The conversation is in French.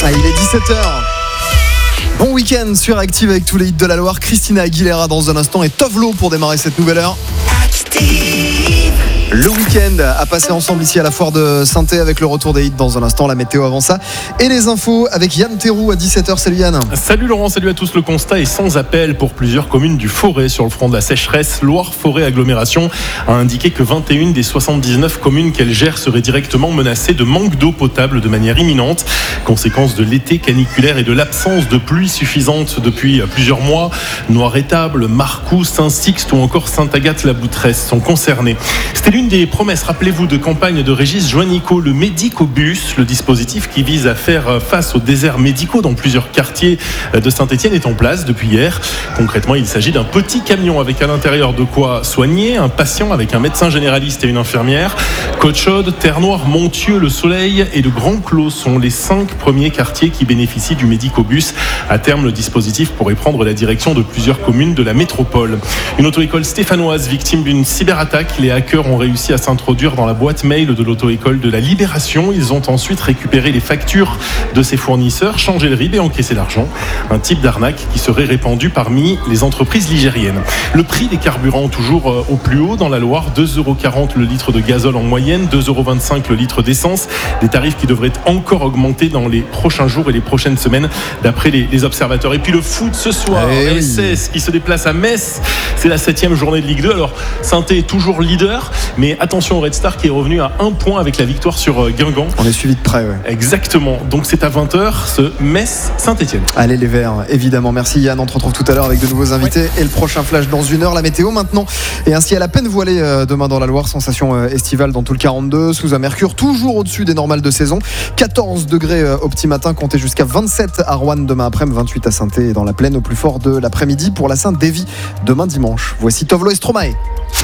Ah, il est 17h. Bon week-end sur Active avec tous les hits de la Loire. Christina Aguilera dans un instant et Tovlo pour démarrer cette nouvelle heure. Le week-end à passer ensemble ici à la foire de Saint-Thé avec le retour des hits dans un instant, la météo avant ça et les infos avec Yann Théroux à 17h. Salut Yann. Salut Laurent, salut à tous. Le constat est sans appel pour plusieurs communes du Forêt sur le front de la sécheresse. Loire-Forêt Agglomération a indiqué que 21 des 79 communes qu'elle gère seraient directement menacées de manque d'eau potable de manière imminente, conséquence de l'été caniculaire et de l'absence de pluie suffisante depuis plusieurs mois. Noir-Étable, Marcoux, Saint-Sixte ou encore Sainte-Agathe-la-Boutresse sont concernés. C'était l'une des promesses, rappelez-vous, de campagne de Régis Juanico, le Médicobus, le dispositif qui vise à faire face aux déserts médicaux dans plusieurs quartiers de Saint-Étienne est en place depuis hier. Concrètement, il s'agit d'un petit camion avec à l'intérieur de quoi soigner un patient avec un médecin généraliste et une infirmière. Côte-Chaude, Terre-Noire, Montieux, Le Soleil et le Grand Clos sont les 5 premiers quartiers qui bénéficient du Médicobus. À terme, le dispositif pourrait prendre la direction de plusieurs communes de la métropole. Une auto-école stéphanoise victime d'une cyberattaque. Les hackers ont réussi à s'introduire dans la boîte mail de l'auto-école de la Libération. Ils ont ensuite récupéré les factures de ses fournisseurs, changé le RIB et encaissé l'argent. Un type d'arnaque qui serait répandu parmi les entreprises ligériennes. Le prix des carburants toujours au plus haut dans la Loire, 2,40€ le litre de gazole en moyenne, 2,25€ le litre d'essence. Des tarifs qui devraient encore augmenter dans les prochains jours et les prochaines semaines d'après les observateurs. Et puis le foot ce soir, SS qui se déplace à Metz. C'est la 7e journée de Ligue 2. Alors Saint-Étienne est toujours leader, mais attention au Red Star qui est revenu à 1 point avec la victoire sur Guingamp. On est suivi de près, ouais. Exactement. Donc c'est à 20h, ce Metz-Saint-Étienne. Allez les Verts, évidemment. Merci Yann. On te retrouve tout à l'heure avec de nouveaux invités et le prochain flash dans 1 heure. La météo maintenant. Et ainsi à la peine voilée demain dans la Loire. Sensation estivale dans tout le 42. Sous un mercure toujours au-dessus des normales de saison. 14 degrés au petit matin. Comptez jusqu'à 27 à Rouen demain après-midi. 28 à Saint-Thé et dans la plaine au plus fort de l'après-midi pour la Sainte-Dévie demain dimanche. Voici Tovlo et Stromae.